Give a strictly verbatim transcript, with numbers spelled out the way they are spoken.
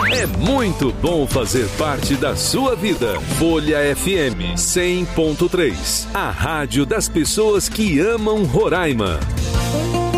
É muito bom fazer parte da sua vida. Folha F M cem ponto três. A rádio das pessoas que amam Roraima.